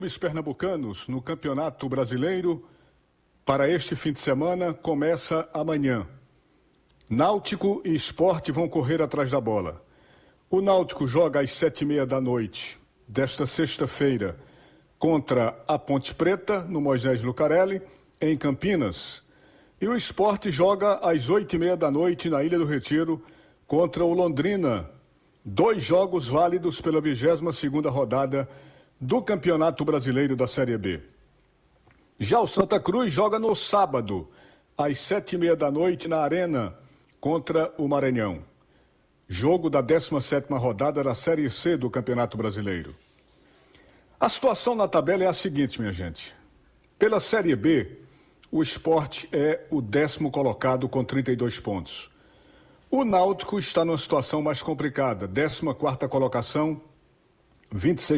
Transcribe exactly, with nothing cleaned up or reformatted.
Os pernambucanos no Campeonato Brasileiro para este fim de semana começa amanhã. Náutico e Sport vão correr atrás da bola. O Náutico joga às sete e meia da noite desta sexta-feira contra a Ponte Preta, no Moisés Lucarelli, em Campinas. E o Sport joga às oito e meia da noite na Ilha do Retiro contra o Londrina. Dois jogos válidos pela vigésima segunda rodada do Campeonato Brasileiro da Série B. Já o Santa Cruz joga no sábado, às sete e meia da noite, na Arena, contra o Maranhão. Jogo da décima sétima rodada da Série C do Campeonato Brasileiro. A situação na tabela é a seguinte, minha gente. Pela Série B, o Sport é o décimo colocado com trinta e dois pontos. O Náutico está numa situação mais complicada, décima quarta colocação, vinte e seis